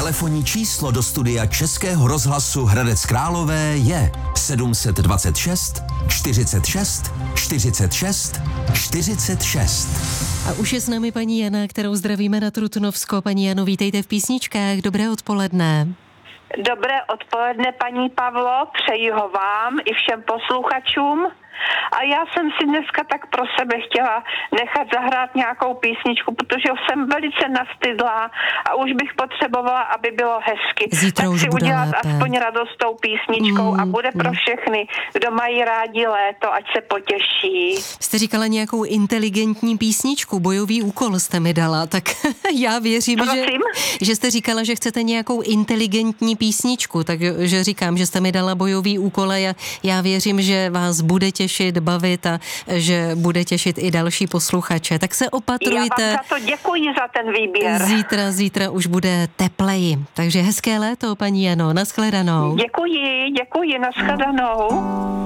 Telefonní číslo do studia Českého rozhlasu Hradec Králové je 726 46 46 46. A už je s námi paní Jana, kterou zdravíme na Trutnovsko. Paní Jano, vítejte v Písničkách. Dobré odpoledne. Dobré odpoledne, paní Pavlo, přeji ho vám i všem posluchačům. A já jsem si dneska tak pro sebe chtěla nechat zahrát nějakou písničku, protože jsem velice nastydlá a už bych potřebovala, aby bylo hezky. Zítra tak už si bude udělat lépe. aspoň radost tou písničkou a bude pro všechny, kdo mají rádi léto, ať se potěší. Jste říkala nějakou inteligentní písničku, bojový úkol jste mi dala, tak já věřím, že jste říkala, že chcete nějakou inteligentní písničku, takže říkám, že jste mi dala bojový úkol a já věřím, že vás bude těšit, bavit a že bude těšit i další posluchače. Tak se opatrujte. Já vám za to děkuji za ten výběr. Zítra už bude tepleji. Takže hezké léto, paní Jano. Nashledanou. Děkuji, nashledanou.